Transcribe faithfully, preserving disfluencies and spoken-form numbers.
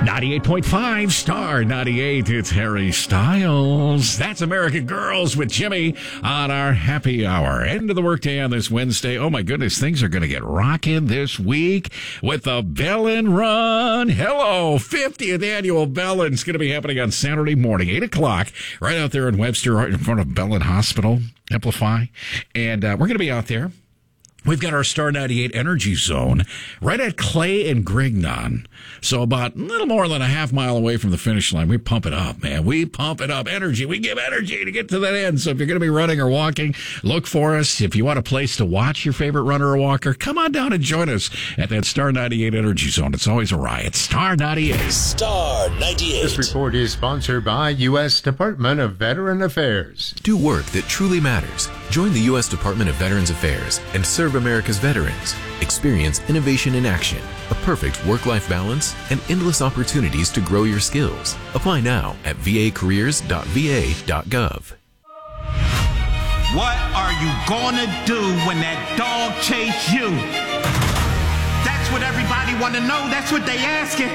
ninety-eight point five Star ninety-eight. It's Harry Styles. That's American Girls with Jimmy on our happy hour. End of the workday on this Wednesday. Oh my goodness, things are going to get rocking this week with the Bellin Run. Hello, fiftieth annual Bellin. It's going to be happening on Saturday morning, eight o'clock, right out there in Webster, right in front of Bellin Hospital, Amplify. And uh, we're going to be out there. We've got our Star ninety-eight Energy Zone right at Clay and Grignon. So about a little more than a half mile away from the finish line. We pump it up, man. We pump it up. Energy. We give energy to get to that end. So if you're going to be running or walking, look for us. If you want a place to watch your favorite runner or walker, come on down and join us at that Star ninety-eight Energy Zone. It's always a riot. Star ninety-eight. Star ninety-eight. This report is sponsored by U S Department of Veteran Affairs. Do work that truly matters. Join the U S Department of Veterans Affairs and serve America's veterans. Experience innovation in action, a perfect work-life balance, and endless opportunities to grow your skills. Apply now at v a careers dot v a dot gov. What are you gonna do when that dog chase you? That's what everybody wanna know. That's what they asking.